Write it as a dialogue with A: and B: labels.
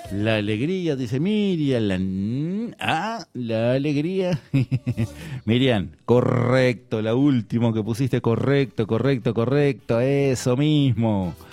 A: La alegría, dice Miriam. La alegría. Miriam, correcto, la última que pusiste, correcto. Eso mismo.